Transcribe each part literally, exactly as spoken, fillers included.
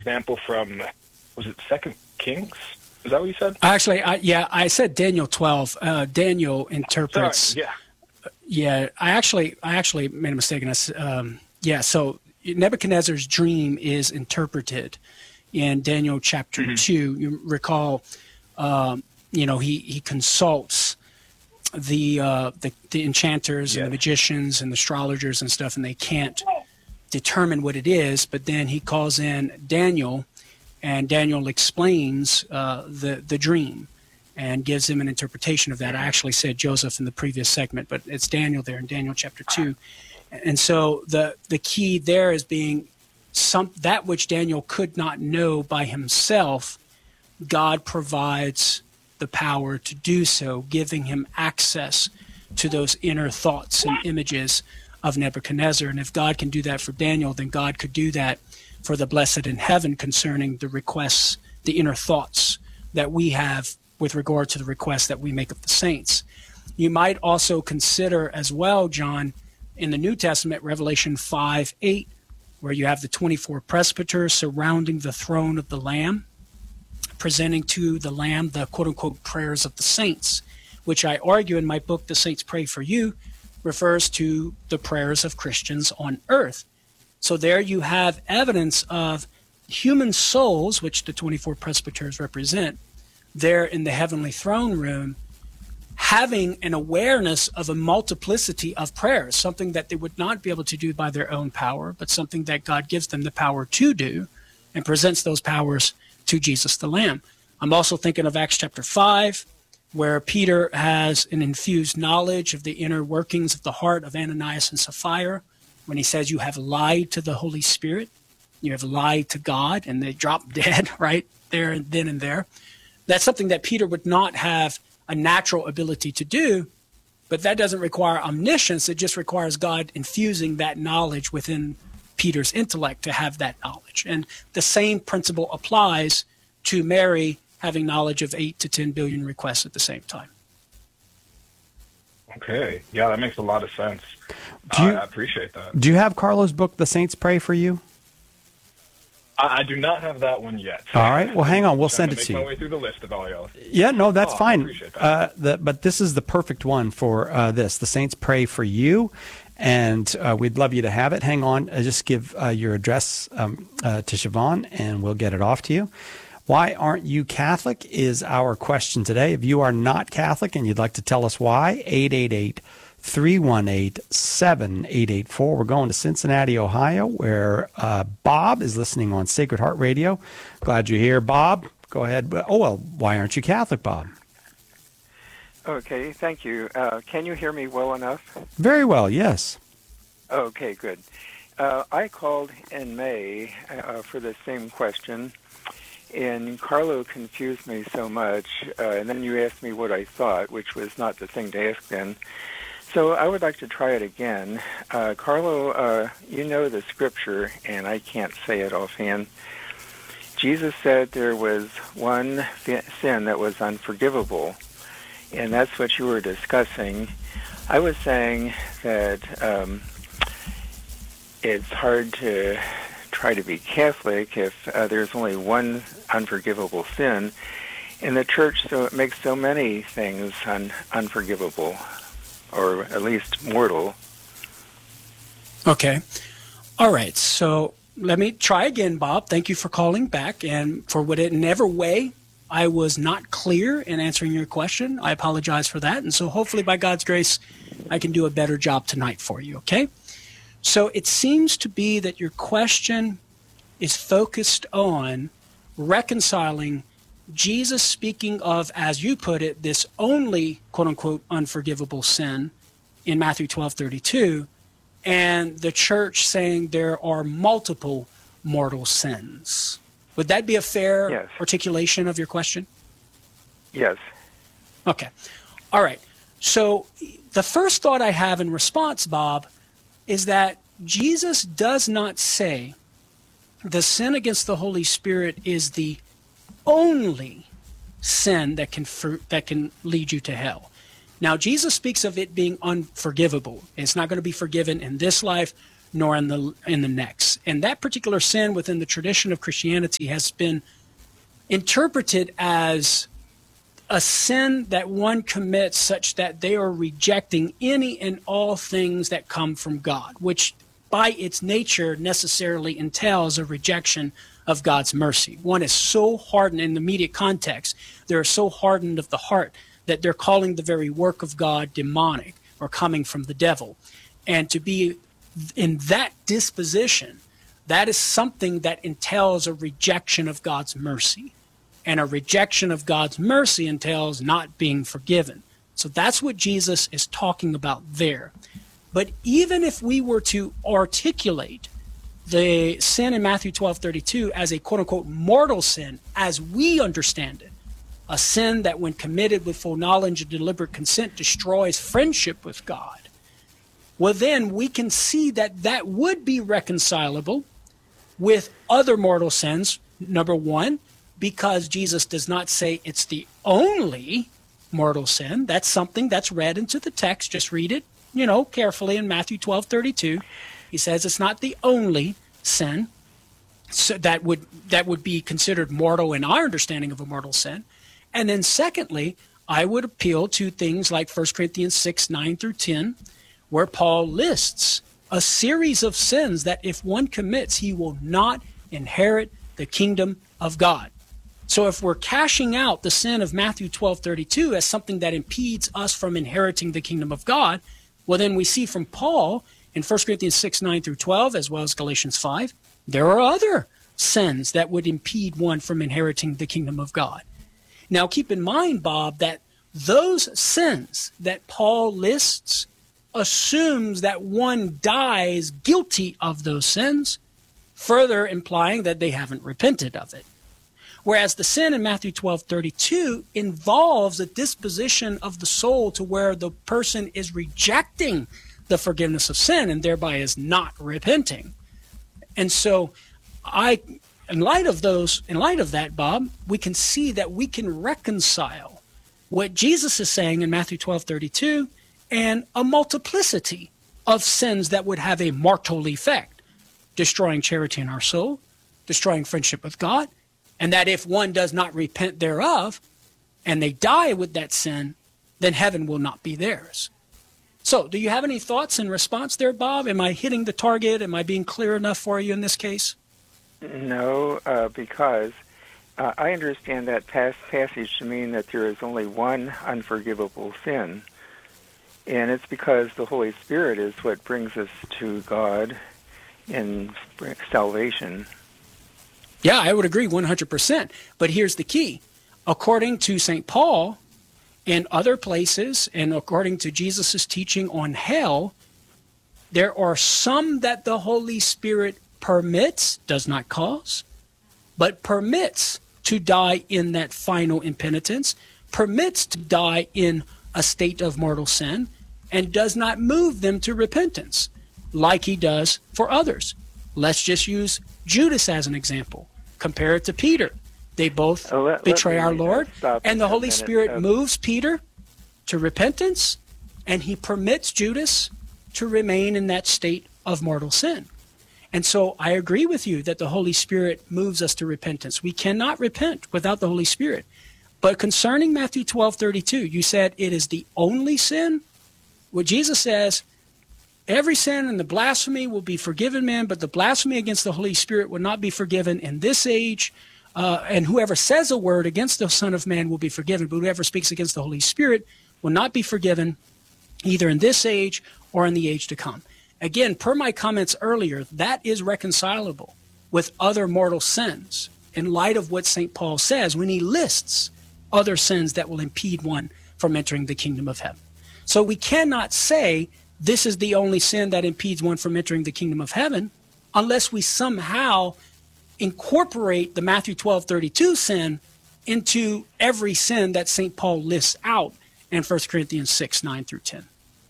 example from, was it Second Kings? Is that what you said? Actually, I, yeah, I said Daniel twelve. Uh, Daniel interprets. Sorry, yeah. Yeah, I actually, I actually made a mistake. And I, um, yeah, so Nebuchadnezzar's dream is interpreted in Daniel chapter mm-hmm. two. You recall, um, you know, he he consults the uh, the, the enchanters yes. and the magicians and the astrologers and stuff, and they can't determine what it is. But then he calls in Daniel, and Daniel explains uh, the the dream and gives him an interpretation of that. I actually said Joseph in the previous segment, but it's Daniel there in Daniel chapter two. And so the the key there is being some that which Daniel could not know by himself, God provides the power to do so, giving him access to those inner thoughts and images of Nebuchadnezzar. And if God can do that for Daniel, then God could do that for the blessed in heaven concerning the requests, the inner thoughts that we have with regard to the requests that we make of the saints. You might also consider as well, John, in the New Testament, Revelation five eight, where you have the twenty-four presbyters surrounding the throne of the Lamb, presenting to the Lamb the quote-unquote prayers of the saints, which I argue in my book, The Saints Pray for You, refers to the prayers of Christians on earth. So there you have evidence of human souls, which the twenty-four presbyters represent, there in the heavenly throne room, having an awareness of a multiplicity of prayers, something that they would not be able to do by their own power, but something that God gives them the power to do and presents those powers to Jesus the Lamb. I'm also thinking of Acts chapter five, where Peter has an infused knowledge of the inner workings of the heart of Ananias and Sapphira, when he says, you have lied to the Holy Spirit, you have lied to God, and they drop dead right there and then and there. That's something that Peter would not have a natural ability to do, but that doesn't require omniscience. It just requires God infusing that knowledge within Peter's intellect to have that knowledge. And the same principle applies to Mary having knowledge of eight to ten billion requests at the same time. Okay. Yeah, that makes a lot of sense. Do you, uh, I appreciate that. Do you have Carlo's book, The Saints Pray for You? I, I do not have that one yet. All right. Well, hang on. We'll send to it to you. My way through the list of all y'all. Yeah, no, that's oh, fine. I appreciate that. Uh, the, but this is the perfect one for uh, this. The Saints Pray for You. And uh, we'd love you to have it. Hang on. Uh, just give uh, your address um, uh, to Siobhan, and we'll get it off to you. Why aren't you Catholic is our question today. If you are not Catholic and you'd like to tell us why, eight eight eight, three one eight, seven eight eight four. We're going to Cincinnati, Ohio, where uh, Bob is listening on Sacred Heart Radio. Glad you're here, Bob. Go ahead. Oh, well, why aren't you Catholic, Bob? Okay, thank you. Uh, can you hear me well enough? Very well, yes. Okay, good. Uh, I called in May uh, for the same question, and Carlo confused me so much, uh, and then you asked me what I thought, which was not the thing to ask then. So I would like to try it again. Uh, Carlo, uh, you know the scripture, and I can't say it offhand. Jesus said there was one sin that was unforgivable, and that's what you were discussing. I was saying that um, it's hard to try to be Catholic if uh, there's only one unforgivable sin, and the church so it makes so many things un- unforgivable, or at least mortal. Okay. All right. So let me try again, Bob. Thank you for calling back, and for whatever way I was not clear in answering your question, I apologize for that. And so hopefully by God's grace, I can do a better job tonight for you, okay? So it seems to be that your question is focused on reconciling Jesus speaking of, as you put it, this only quote-unquote unforgivable sin in Matthew twelve thirty-two, and the church saying there are multiple mortal sins. Would that be a fair yes. articulation of your question? Yes. Okay. All right. So the first thought I have in response, Bob, is that Jesus does not say the sin against the Holy Spirit is the only sin that can for, that can lead you to hell. Now, Jesus speaks of it being unforgivable. It's not going to be forgiven in this life, nor in the in the next. And that particular sin within the tradition of Christianity has been interpreted as a sin that one commits such that they are rejecting any and all things that come from God, which by its nature necessarily entails a rejection of God's mercy. One is so hardened in the immediate context, they're so hardened of the heart that they're calling the very work of God demonic or coming from the devil. And to be in that disposition, that is something that entails a rejection of God's mercy. And a rejection of God's mercy entails not being forgiven. So that's what Jesus is talking about there. But even if we were to articulate the sin in Matthew twelve thirty-two as a quote-unquote mortal sin, as we understand it, a sin that when committed with full knowledge and deliberate consent destroys friendship with God, well then we can see that that would be reconcilable with other mortal sins. Number one, because Jesus does not say it's the only mortal sin. That's something that's read into the text. Just read it, you know, carefully in Matthew twelve thirty-two. He says it's not the only sin. So that would that would be considered mortal in our understanding of a mortal sin. And then secondly, I would appeal to things like First Corinthians six, nine through ten, where Paul lists a series of sins that if one commits, he will not inherit the kingdom of God. So if we're cashing out the sin of Matthew twelve thirty-two as something that impedes us from inheriting the kingdom of God, well then we see from Paul in First Corinthians six, nine through twelve, as well as Galatians five, there are other sins that would impede one from inheriting the kingdom of God. Now keep in mind, Bob, that those sins that Paul lists assumes that one dies guilty of those sins, further implying that they haven't repented of it. Whereas the sin in Matthew twelve thirty-two involves a disposition of the soul to where the person is rejecting the forgiveness of sin and thereby is not repenting. And so I, in light of those, in light of that, Bob, we can see that we can reconcile what Jesus is saying in Matthew twelve thirty-two and a multiplicity of sins that would have a mortal effect, destroying charity in our soul, destroying friendship with God, and that if one does not repent thereof, and they die with that sin, then heaven will not be theirs. So, do you have any thoughts in response there, Bob? Am I hitting the target? Am I being clear enough for you in this case? No, uh, because uh, I understand that pas- passage to mean that there is only one unforgivable sin. And it's because the Holy Spirit is what brings us to God in salvation. Yeah, I would agree one hundred percent. But here's the key. According to Saint Paul and other places, and according to Jesus' teaching on hell, there are some that the Holy Spirit permits, does not cause, but permits to die in that final impenitence, permits to die in a state of mortal sin, and does not move them to repentance, like he does for others. Let's just use Judas as an example. Compare it to Peter. They both oh, let, betray let our Lord, and the Holy Spirit uh, moves Peter to repentance, and he permits Judas to remain in that state of mortal sin. And so I agree with you that the Holy Spirit moves us to repentance. We cannot repent without the Holy Spirit. But concerning Matthew twelve thirty-two, you said it is the only sin. What Jesus says, every sin and the blasphemy will be forgiven man, but the blasphemy against the Holy Spirit will not be forgiven in this age. Uh, and whoever says a word against the Son of Man will be forgiven, but whoever speaks against the Holy Spirit will not be forgiven either in this age or in the age to come. Again, per my comments earlier, that is reconcilable with other mortal sins in light of what Saint Paul says when he lists other sins that will impede one from entering the kingdom of heaven. So we cannot say this is the only sin that impedes one from entering the kingdom of heaven unless we somehow incorporate the Matthew twelve thirty-two sin into every sin that Saint Paul lists out in First Corinthians six, nine through ten.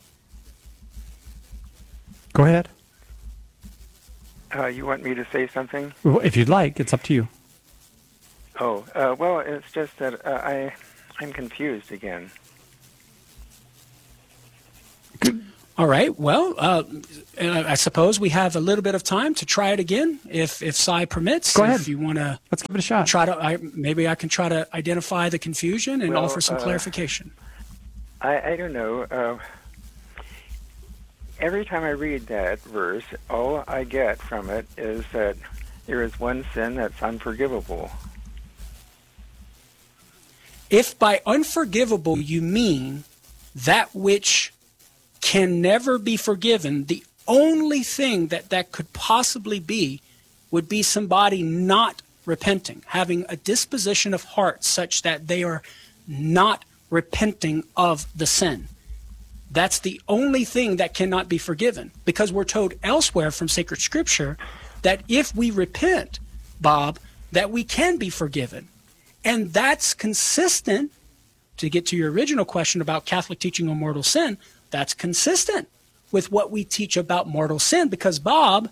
Go ahead. Uh, you want me to say something? Well, if you'd like, it's up to you. Oh, uh, well, it's just that uh, I, I'm confused again. All right. Well, uh, I suppose we have a little bit of time to try it again, if if Cy permits. Go ahead. If you want to, let's give it a shot. Try to. I, maybe I can try to identify the confusion and Well, offer some uh, clarification. I, I don't know. Uh, every time I read that verse, all I get from it is that there is one sin that's unforgivable. If by unforgivable you mean that which can never be forgiven, the only thing that that could possibly be would be somebody not repenting, having a disposition of heart such that they are not repenting of the sin. That's the only thing that cannot be forgiven, because we're told elsewhere from sacred scripture that if we repent, Bob, that we can be forgiven. And that's consistent, to get to your original question about Catholic teaching on mortal sin, that's consistent with what we teach about mortal sin, because, Bob,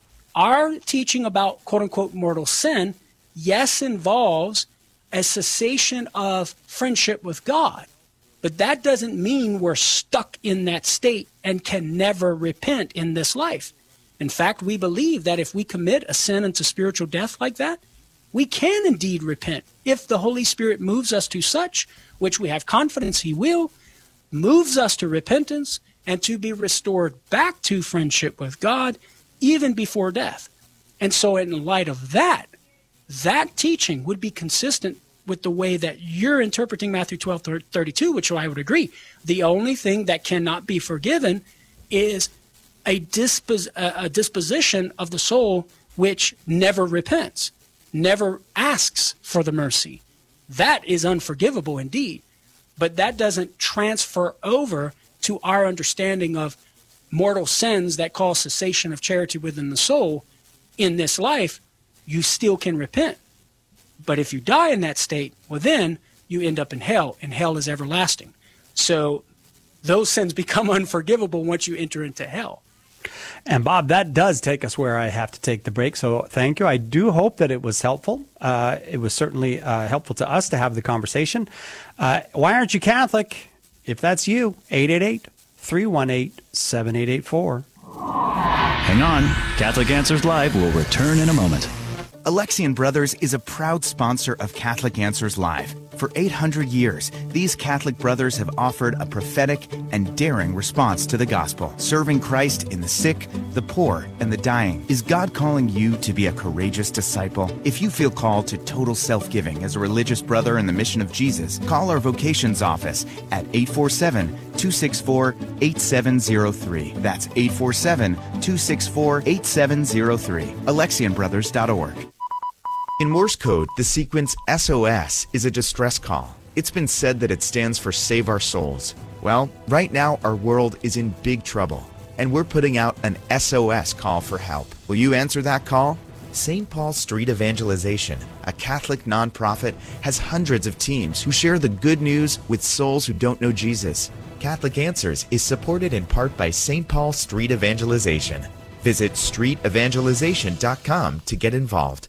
our teaching about quote-unquote mortal sin, yes, involves a cessation of friendship with God, but that doesn't mean we're stuck in that state and can never repent in this life. In fact, we believe that if we commit a sin unto spiritual death like that, we can indeed repent if the Holy Spirit moves us to such, which we have confidence he will, moves us to repentance and to be restored back to friendship with God even before death. And so in light of that, that teaching would be consistent with the way that you're interpreting Matthew twelve thirty-two, which I would agree. The only thing that cannot be forgiven is a, dispos- a disposition of the soul which never repents, never asks for the mercy. That is unforgivable indeed. But that doesn't transfer over to our understanding of mortal sins that cause cessation of charity within the soul. In this life, you still can repent. But if you die in that state, well, then you end up in hell, and hell is everlasting. So those sins become unforgivable once you enter into hell. And Bob, that does take us where I have to take the break. So thank you. I do hope that it was helpful. Uh, it was certainly uh, helpful to us to have the conversation. Uh, why aren't you Catholic? If that's you, eight eight eight, three one eight, seven eight eight four. Hang on. Catholic Answers Live will return in a moment. Alexian Brothers is a proud sponsor of Catholic Answers Live. For eight hundred years, these Catholic brothers have offered a prophetic and daring response to the gospel, serving Christ in the sick, the poor, and the dying. Is God calling you to be a courageous disciple? If you feel called to total self-giving as a religious brother in the mission of Jesus, call our vocations office at eight four seven, two six four, eight seven zero three. That's eight four seven, two six four, eight seven zero three. Alexian Brothers dot org. In Morse code, the sequence S O S is a distress call. It's been said that it stands for Save Our Souls. Well, right now our world is in big trouble, and we're putting out an S O S call for help. Will you answer that call? Saint Paul Street Evangelization, a Catholic nonprofit, has hundreds of teams who share the good news with souls who don't know Jesus. Catholic Answers is supported in part by Saint Paul Street Evangelization. Visit street evangelization dot com to get involved.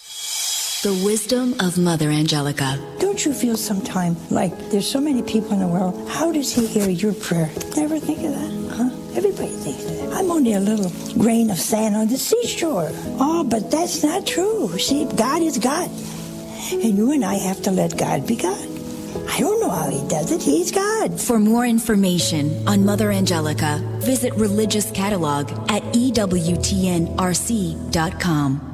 The wisdom of Mother Angelica. Don't you feel sometime like there's so many people in the world? How does he hear your prayer? Never think of that, huh? Everybody thinks of that. I'm only a little grain of sand on the seashore. Oh, but that's not true. See, God is God. And you and I have to let God be God. I don't know how he does it. He's God. For more information on Mother Angelica, visit Religious Catalog at E W T N R C dot com.